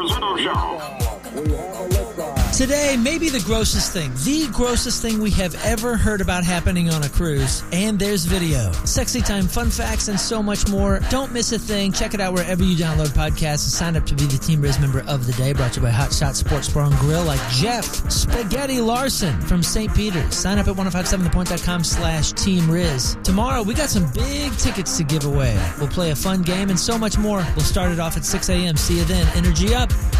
Rizzuto Show. Today, maybe the grossest thing we have ever heard about happening on a cruise. And there's video, sexy time, fun facts, and so much more. Don't miss a thing. Check it out wherever you download podcasts and sign up to be the Team Riz member of the day. Brought to you by Hot Shot Sports Bar and Grill, like Jeff Spaghetti Larson from St. Peter's. Sign up at 1057thepoint.com/Team Riz. Tomorrow, we got some big tickets to give away. We'll play a fun game and so much more. We'll start it off at 6 a.m. See you then. Energy up.